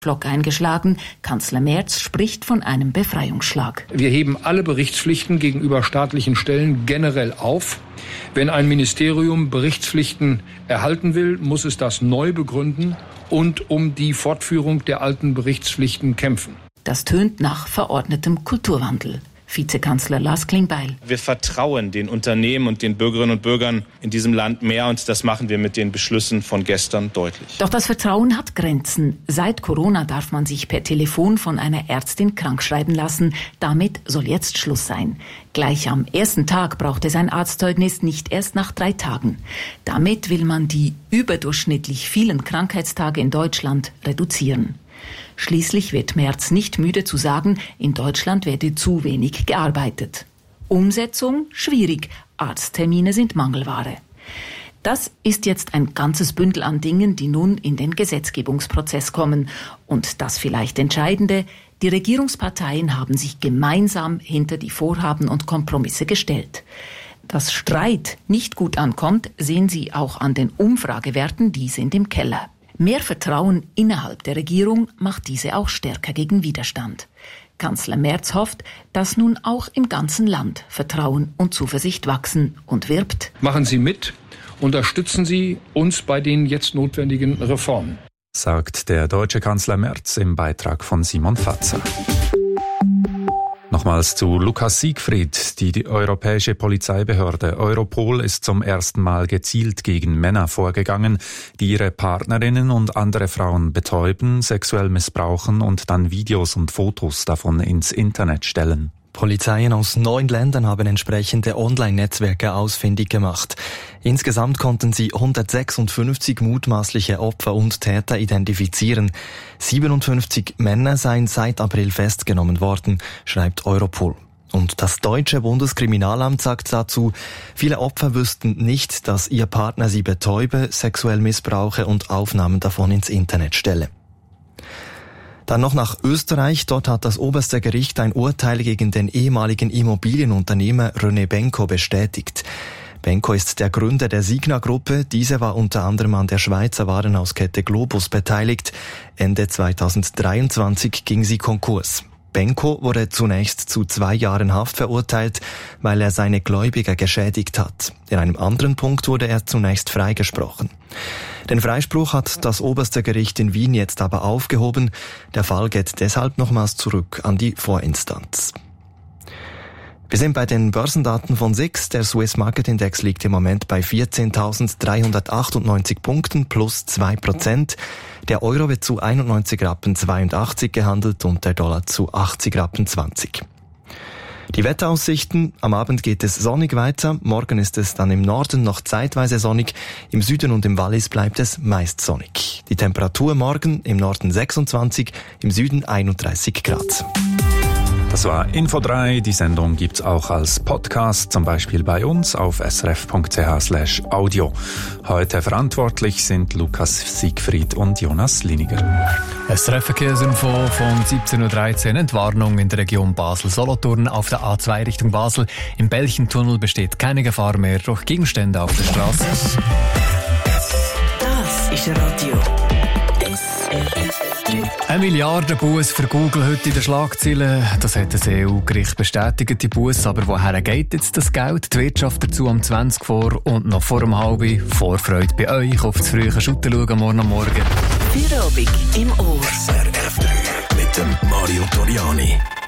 Pflock eingeschlagen. Kanzler Merz spricht von einem Befreiungsschlag. Wir heben alle Berichtspflichten gegenüber staatlichen Stellen generell auf. Wenn ein Ministerium Berichtspflichten erhalten will, muss es das neu begründen und um die Fortführung der alten Berichtspflichten kämpfen. Das tönt nach verordnetem Kulturwandel. Vizekanzler Lars Klingbeil. Wir vertrauen den Unternehmen und den Bürgerinnen und Bürgern in diesem Land mehr und das machen wir mit den Beschlüssen von gestern deutlich. Doch das Vertrauen hat Grenzen. Seit Corona darf man sich per Telefon von einer Ärztin krankschreiben lassen. Damit soll jetzt Schluss sein. Gleich am ersten Tag braucht es ein Arztzeugnis, nicht erst nach 3 Tagen. Damit will man die überdurchschnittlich vielen Krankheitstage in Deutschland reduzieren. Schließlich wird Merz nicht müde zu sagen, in Deutschland werde zu wenig gearbeitet. Umsetzung schwierig, Arzttermine sind Mangelware. Das ist jetzt ein ganzes Bündel an Dingen, die nun in den Gesetzgebungsprozess kommen. Und das vielleicht Entscheidende, die Regierungsparteien haben sich gemeinsam hinter die Vorhaben und Kompromisse gestellt. Dass Streit nicht gut ankommt, sehen Sie auch an den Umfragewerten, die sind im Keller. Mehr Vertrauen innerhalb der Regierung macht diese auch stärker gegen Widerstand. Kanzler Merz hofft, dass nun auch im ganzen Land Vertrauen und Zuversicht wachsen und wirbt: Machen Sie mit, unterstützen Sie uns bei den jetzt notwendigen Reformen, sagt der deutsche Kanzler Merz im Beitrag von Simon Fatzer. Nochmals zu Lukas Siegfried. Die europäische Polizeibehörde Europol ist zum ersten Mal gezielt gegen Männer vorgegangen, die ihre Partnerinnen und andere Frauen betäuben, sexuell missbrauchen und dann Videos und Fotos davon ins Internet stellen. Polizeien aus 9 Ländern haben entsprechende Online-Netzwerke ausfindig gemacht. Insgesamt konnten sie 156 mutmaßliche Opfer und Täter identifizieren. 57 Männer seien seit April festgenommen worden, schreibt Europol. Und das deutsche Bundeskriminalamt sagt dazu, viele Opfer wüssten nicht, dass ihr Partner sie betäube, sexuell missbrauche und Aufnahmen davon ins Internet stelle. Dann noch nach Österreich. Dort hat das oberste Gericht ein Urteil gegen den ehemaligen Immobilienunternehmer René Benko bestätigt. Benko ist der Gründer der Signa-Gruppe. Diese war unter anderem an der Schweizer Warenhauskette Globus beteiligt. Ende 2023 ging sie Konkurs. Benko wurde zunächst zu 2 Jahren Haft verurteilt, weil er seine Gläubiger geschädigt hat. In einem anderen Punkt wurde er zunächst freigesprochen. Den Freispruch hat das oberste Gericht in Wien jetzt aber aufgehoben. Der Fall geht deshalb nochmals zurück an die Vorinstanz. Wir sind bei den Börsendaten von SIX. Der Swiss Market Index liegt im Moment bei 14.398 Punkten plus 2%. Der Euro wird zu 91,82 Rappen gehandelt und der Dollar zu 80,20 Rappen. Die Wetteraussichten: Am Abend geht es sonnig weiter. Morgen ist es dann im Norden noch zeitweise sonnig. Im Süden und im Wallis bleibt es meist sonnig. Die Temperatur morgen im Norden 26, im Süden 31 Grad. Das war Info 3. Die Sendung gibt's auch als Podcast, zum Beispiel bei uns auf srf.ch/audio. Heute verantwortlich sind Lukas Siegfried und Jonas Liniger. SRF-Verkehrsinfo von 17.13 Uhr. Entwarnung in der Region Basel-Solothurn auf der A2 Richtung Basel. Im Belchentunnel besteht keine Gefahr mehr durch Gegenstände auf der Straße. Das ist Radio SRF 3. 1 Milliarde Buß für Google heute in den Schlagzeilen. Das hat das EU-Gericht bestätigt, die Buß. Aber woher geht jetzt das Geld? Die Wirtschaft dazu um 20 vor und noch vor um halb. Vorfreude bei euch auf das frühe Schutten schauen morgen am Morgen. Feierabend im Ohr. SRF 3 mit dem Mario Toriani.